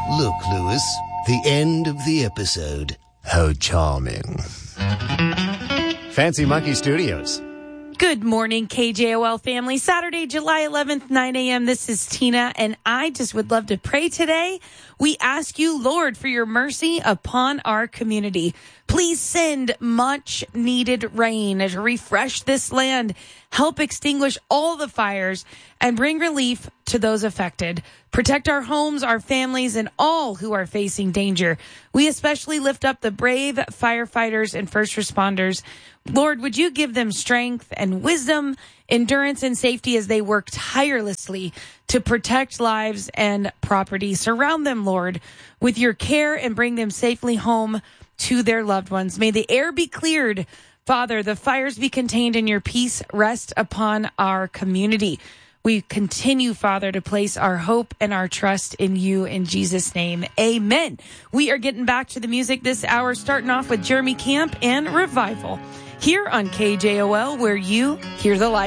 Look, Lewis, the end of the episode. How charming. Fancy Monkey Studios. Good morning, KJOL family. Saturday, July 11th, 9 a.m. This is Tina, and I just would love to pray today. We ask you, Lord, for your mercy upon our community. Please send much needed rain to refresh this land, help extinguish all the fires, and bring relief to those affected. Protect our homes, our families, and all who are facing danger. We especially lift up the brave firefighters and first responders. Lord, would you give them strength and wisdom, endurance and safety as they work tirelessly to protect lives and property. Surround them, Lord, with your care and bring them safely home to their loved ones. May the air be cleared, Father, the fires be contained, and your peace rest upon our community. We continue, Father, to place our hope and our trust in you in Jesus' name. Amen. We are getting back to the music this hour, starting off with Jeremy Camp and Revival here on KJOL, where you hear the light.